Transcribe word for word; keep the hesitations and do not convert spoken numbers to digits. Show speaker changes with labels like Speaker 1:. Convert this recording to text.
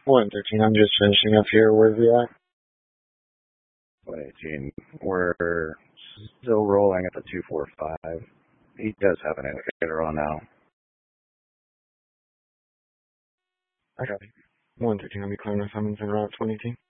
Speaker 1: one thirteen, I'm just finishing up here. Where's he at?
Speaker 2: one eighteen, we're still rolling at the two four five. He does have an indicator on now.
Speaker 1: I got it. one thirteen, I'll be clearing my summons in route twenty-two.